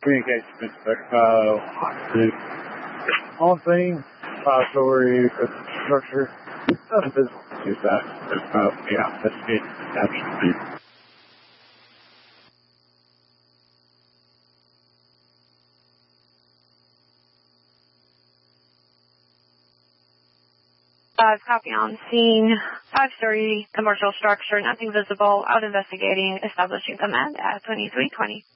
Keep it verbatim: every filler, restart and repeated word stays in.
communication, uh, on thing, five story structure. Nothing physical is that. Uh, yeah, that's it. Absolutely. Five, copy on scene. Five-story commercial structure, nothing visible. Out investigating, establishing command at twenty-three twenty.